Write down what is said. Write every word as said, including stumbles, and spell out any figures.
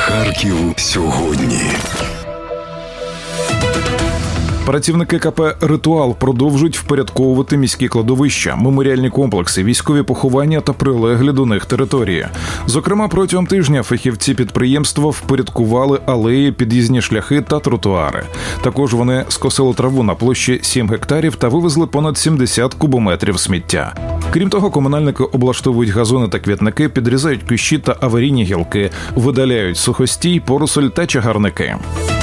Харків сьогодні. Працівники КП «Ритуал» продовжують впорядковувати міські кладовища, меморіальні комплекси, військові поховання та прилеглі до них території. Зокрема, протягом тижня фахівці підприємства впорядкували алеї, під'їзні шляхи та тротуари. Також вони скосили траву на площі сім гектарів та вивезли понад сімдесят кубометрів сміття. Крім того, комунальники облаштовують газони та квітники, підрізають кущі та аварійні гілки, видаляють сухостій, поросоль та чагарники.